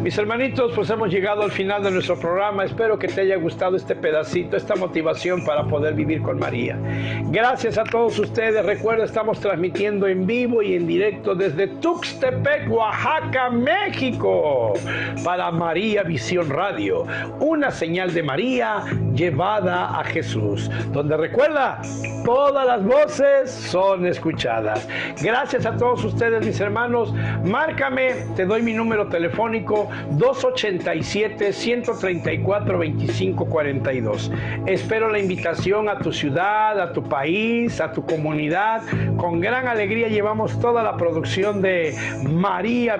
Mis hermanitos, pues hemos llegado al final de nuestro programa. Espero que te haya gustado este pedacito, esta motivación para poder vivir con María. Gracias a todos ustedes. Recuerda, estamos transmitiendo en vivo y en directo desde Tuxtepec, Oaxaca, México, para María Visión Radio, una señal de María llevada a Jesús, donde recuerda, todas las voces son escuchadas. Gracias a todos ustedes, mis hermanos. Márcame, te doy mi número telefónico 287-134-2542. Espero la invitación a tu ciudad, a tu país, a tu comunidad. Con gran alegría llevamos toda la producción de María